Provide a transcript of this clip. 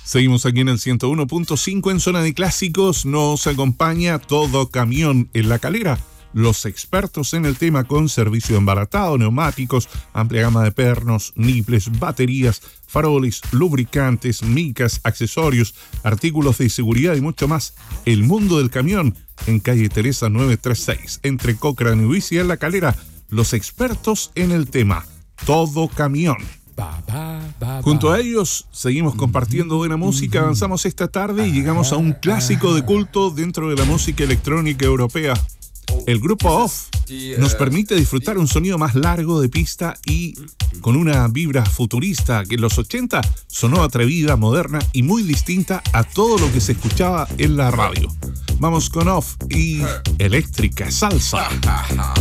Seguimos aquí en el 101.5 en Zona de Clásicos. Nos acompaña Todo Camión en La Calera. Los expertos en el tema con servicio embaratado, neumáticos, amplia gama de pernos, niples, baterías, faroles, lubricantes, micas, accesorios, artículos de seguridad y mucho más. El mundo del camión en calle Teresa 936, entre Cochrane y Huicia en La Calera. Los expertos en el tema. Todo Camión. Junto a ellos seguimos compartiendo buena música, avanzamos esta tarde y llegamos a un clásico de culto dentro de la música electrónica europea. El grupo Off nos permite disfrutar un sonido más largo de pista y con una vibra futurista que en los 80 sonó atrevida, moderna y muy distinta a todo lo que se escuchaba en la radio. Vamos con Off y Eléctrica Salsa.